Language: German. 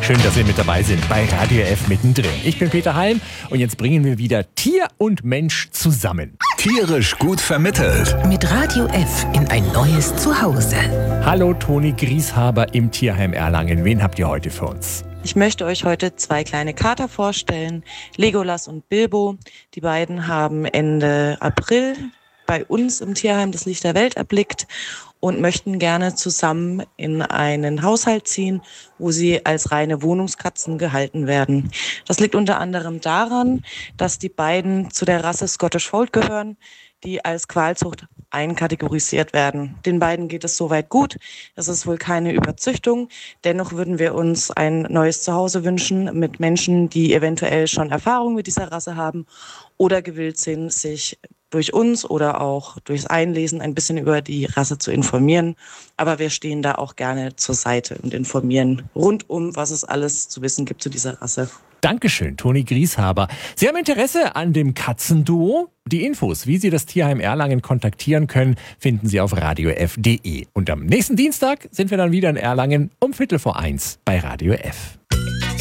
Schön, dass Sie mit dabei sind bei Radio F mittendrin. Ich bin Peter Halm und jetzt bringen wir wieder Tier und Mensch zusammen. Tierisch gut vermittelt. Mit Radio F in ein neues Zuhause. Hallo Toni Grieshaber im Tierheim Erlangen. Wen habt ihr heute für uns? Ich möchte euch heute zwei kleine Kater vorstellen, Legolas und Bilbo. Die beiden haben Ende April bei uns im Tierheim das Licht der Welt erblickt und möchten gerne zusammen in einen Haushalt ziehen, wo sie als reine Wohnungskatzen gehalten werden. Das liegt unter anderem daran, dass die beiden zu der Rasse Scottish Fold gehören, die als Qualzucht einkategorisiert werden. Den beiden geht es soweit gut. Es ist wohl keine Überzüchtung. Dennoch würden wir uns ein neues Zuhause wünschen mit Menschen, die eventuell schon Erfahrung mit dieser Rasse haben oder gewillt sind, sich durch uns oder auch durchs Einlesen ein bisschen über die Rasse zu informieren. Aber wir stehen da auch gerne zur Seite und informieren rundum, was es alles zu wissen gibt zu dieser Rasse. Dankeschön, Toni Grieshaber. Sie haben Interesse an dem Katzenduo? Die Infos, wie Sie das Tierheim Erlangen kontaktieren können, finden Sie auf radiof.de. Und am nächsten Dienstag sind wir dann wieder in Erlangen um 12:45 bei Radio F.